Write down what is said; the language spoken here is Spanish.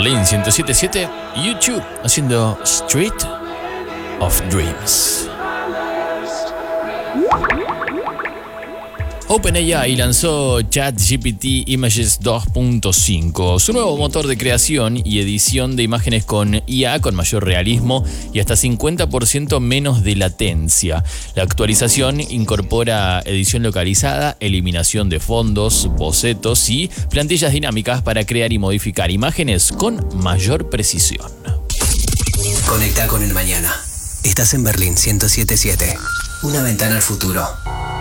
Berlín 107.7, YouTube haciendo Street of Dreams. OpenAI lanzó ChatGPT Images 2.5, su nuevo motor de creación y edición de imágenes con IA con mayor realismo y hasta 50% menos de latencia. La actualización incorpora edición localizada, eliminación de fondos, bocetos y plantillas dinámicas para crear y modificar imágenes con mayor precisión. Conecta con el mañana. Estás en Berlín 107.7. Una ventana al futuro.